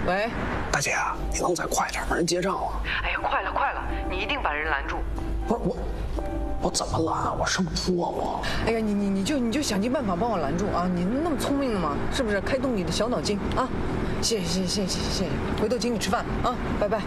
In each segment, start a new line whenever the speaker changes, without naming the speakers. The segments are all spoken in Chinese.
喂，
大姐啊，你能再快点吗？人结账了。
哎呀，快了快了，你一定把人拦住。
不是我怎么拦？我生疏啊我。
哎呀，你就想尽办法帮我拦住啊！你那么聪明的吗？是不是？开动你的小脑筋啊！谢谢，回头请你吃饭啊！拜拜。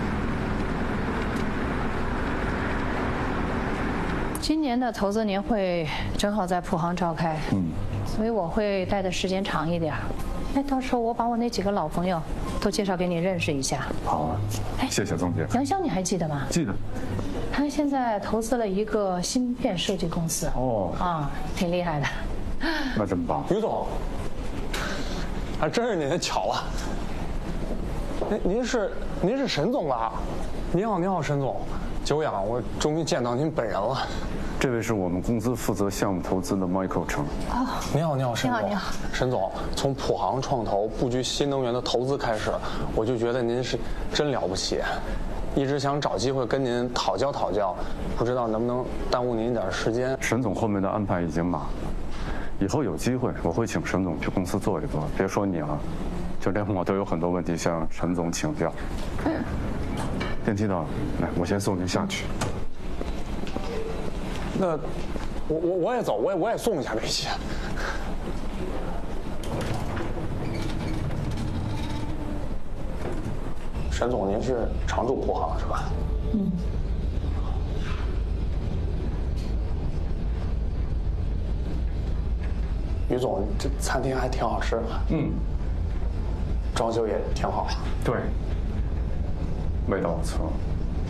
今年的投资年会正好在浦航召开，所以我会待的时间长一点。哎，到时候我把我那几个老朋友都介绍给你认识一下。
好啊，谢谢总监。
杨潇你还记得吗？
记得。
他现在投资了一个芯片设计公司。
哦。
啊，挺厉害的。
那真棒。
于总，还真是您巧了。您是沈总吧？您好，沈总。久仰，我终于见到您本人了。
这位是我们公司负责项目投资的 Michael 陈。
哦，
你好，沈总。
你好。
沈总，从浦航创投布局新能源的投资开始，我就觉得您是真了不起，一直想找机会跟您讨教，不知道能不能耽误您一点时间。
沈总后面的安排已经满了，以后有机会我会请沈总去公司坐一坐。别说你了，就连我都有很多问题向沈总请教。电梯到了，来，我先送您下去。
那我也走，我也送一下这些。沈总，您是常驻浦航是吧？于总，这餐厅还挺好吃的。装修也挺好。
对，味道不错。